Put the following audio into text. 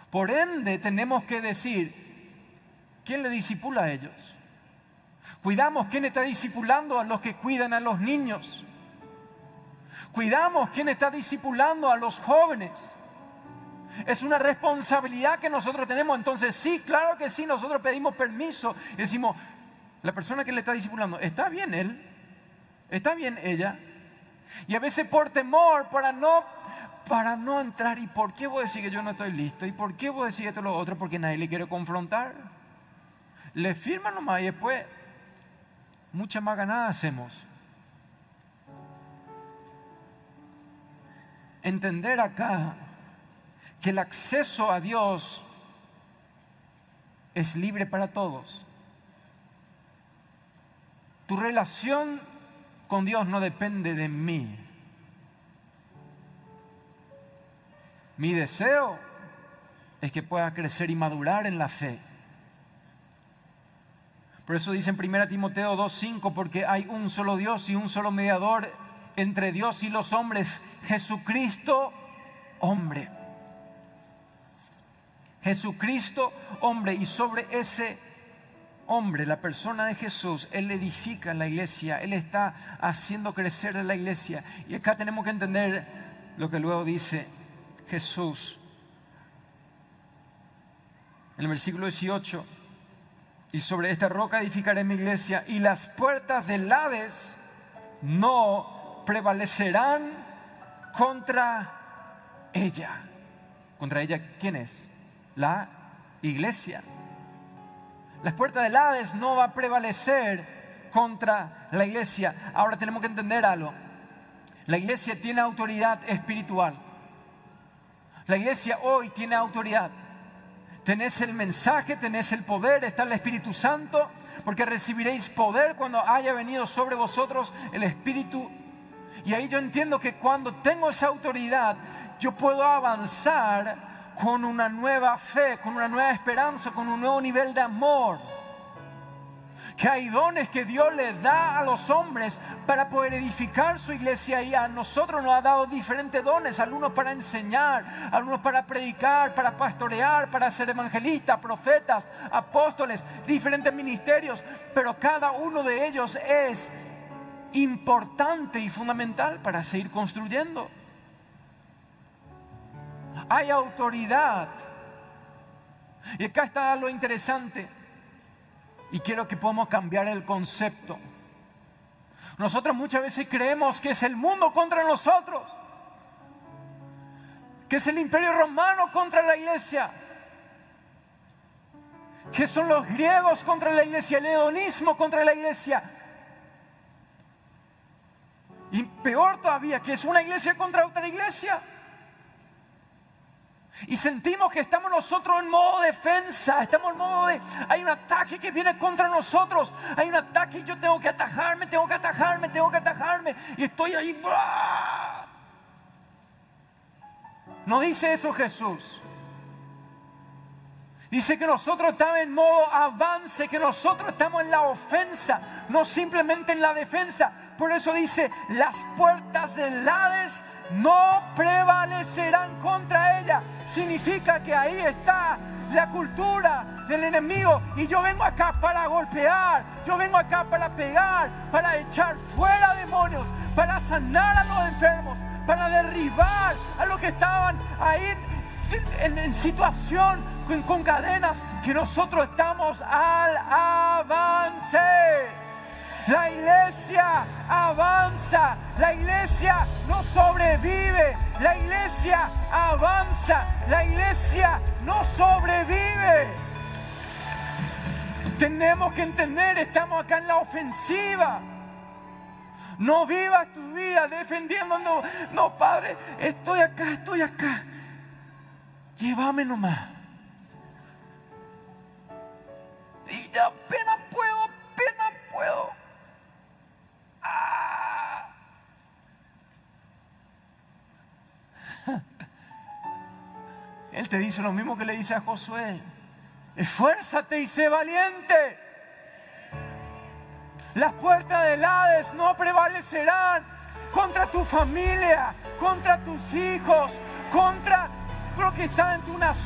Por ende, tenemos que decir, ¿quién le discipula a ellos? Cuidamos quién está discipulando a los que cuidan a los niños. Cuidamos quién está discipulando a los jóvenes. Es una responsabilidad que nosotros tenemos. Entonces sí, claro que sí, nosotros pedimos permiso y decimos, la persona que le está discipulando, ¿está bien él? ¿Está bien ella? Y a veces por temor, para no entrar, ¿y por qué voy a decir que yo no estoy listo? ¿Y por qué voy a decir esto o lo otro? Porque nadie le quiere confrontar. Le firman nomás y después mucha más ganada hacemos. Entender acá que el acceso a Dios es libre para todos. Tu relación con Dios no depende de mí. Mi deseo es que pueda crecer y madurar en la fe. Por eso dice en 1 Timoteo 2:5, porque hay un solo Dios y un solo mediador entre Dios y los hombres, Jesucristo, hombre. Jesucristo, hombre, y sobre ese hombre, la persona de Jesús, Él edifica la iglesia, Él está haciendo crecer a la iglesia. Y acá tenemos que entender lo que luego dice Jesús. En el versículo 18, y sobre esta roca edificaré mi iglesia, y las puertas del Hades no prevalecerán contra ella. ¿Contra ella quién es? La iglesia. Las puertas del Hades no va a prevalecer contra la iglesia. Ahora tenemos que entender algo. La iglesia tiene autoridad espiritual. La iglesia hoy tiene autoridad. Tenés el mensaje, tenés el poder, está el Espíritu Santo, porque recibiréis poder cuando haya venido sobre vosotros el Espíritu. Y ahí yo entiendo que cuando tengo esa autoridad, yo puedo avanzar con una nueva fe, con una nueva esperanza, con un nuevo nivel de amor. Que hay dones que Dios le da a los hombres para poder edificar su iglesia, y a nosotros nos ha dado diferentes dones, algunos para enseñar, algunos para predicar, para pastorear, para ser evangelistas, profetas, apóstoles, diferentes ministerios, pero cada uno de ellos es importante y fundamental para seguir construyendo. Hay autoridad. Y acá está lo interesante. Y quiero que podamos cambiar el concepto. Nosotros muchas veces creemos que es el mundo contra nosotros, que es el imperio romano contra la iglesia, que son los griegos contra la iglesia, el hedonismo contra la iglesia. Y peor todavía, que es una iglesia contra otra iglesia. Y sentimos que estamos nosotros en modo defensa, estamos en modo de, hay un ataque que viene contra nosotros, hay un ataque y yo tengo que atajarme, y estoy ahí. ¡Bah! No dice eso Jesús. Dice que nosotros estamos en modo avance, que nosotros estamos en la ofensa, no simplemente en la defensa. Por eso dice, las puertas del Hades no prevalecerán contra ella. Significa que ahí está la cultura del enemigo, y yo vengo acá para golpear, yo vengo acá para pegar, para echar fuera demonios, para sanar a los enfermos, para derribar a los que estaban ahí en situación con cadenas, que nosotros estamos al avance. La iglesia avanza, la iglesia no sobrevive, la iglesia avanza, la iglesia no sobrevive. Tenemos que entender, estamos acá en la ofensiva. No vivas tu vida defendiendo, no Padre, estoy acá, llévame nomás. Y ya apenas puedo. Él te dice lo mismo que le dice a Josué: esfuérzate y sé valiente. Las puertas del Hades no prevalecerán contra tu familia, contra tus hijos, contra lo que está en tu nación.